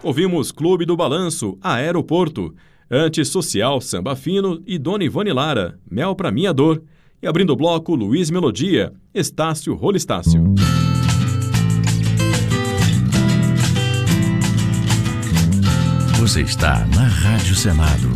Ouvimos Clube do Balanço, Aeroporto, Antissocial, Samba Fino e Dona Ivone Lara, Mel Pra Minha Dor. E abrindo o bloco, Luiz Melodia, Estácio Rolistácio. Você está na Rádio Senado.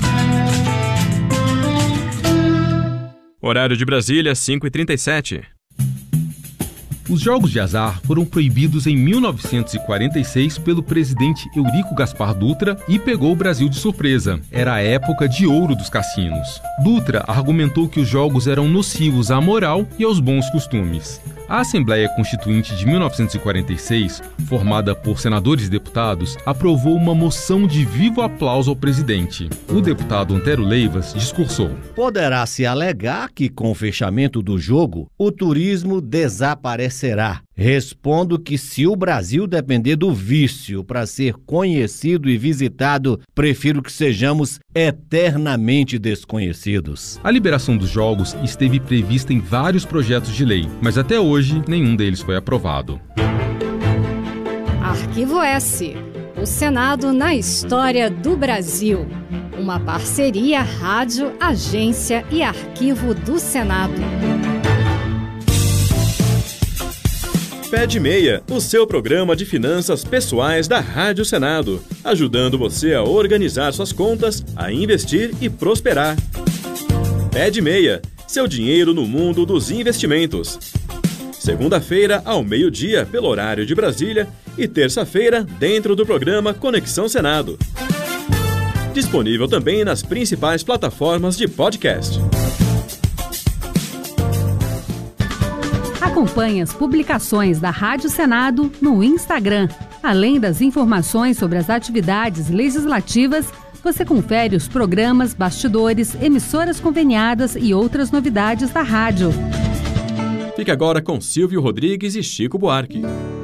Horário de Brasília, 5h37. Os jogos de azar foram proibidos em 1946 pelo presidente Eurico Gaspar Dutra e pegou o Brasil de surpresa. Era a época de ouro dos cassinos. Dutra argumentou que os jogos eram nocivos à moral e aos bons costumes. A Assembleia Constituinte de 1946, formada por senadores e deputados, aprovou uma moção de vivo aplauso ao presidente. O deputado Antero Leivas discursou: Poderá-se alegar que, com o fechamento do jogo, o turismo desaparecerá. Respondo que, se o Brasil depender do vício para ser conhecido e visitado, prefiro que sejamos eternamente desconhecidos. A liberação dos jogos esteve prevista em vários projetos de lei, mas até hoje nenhum deles foi aprovado. Arquivo S. O Senado na história do Brasil. Uma parceria Rádio, Agência e Arquivo do Senado. Pé de Meia, o seu programa de finanças pessoais da Rádio Senado, ajudando você a organizar suas contas, a investir e prosperar. Pé de Meia, seu dinheiro no mundo dos investimentos. Segunda-feira, ao meio-dia, pelo horário de Brasília, e terça-feira, dentro do programa Conexão Senado. Disponível também nas principais plataformas de podcast. Acompanhe as publicações da Rádio Senado no Instagram. Além das informações sobre as atividades legislativas, você confere os programas, bastidores, emissoras conveniadas e outras novidades da rádio. Fique agora com Silvio Rodrigues e Chico Buarque.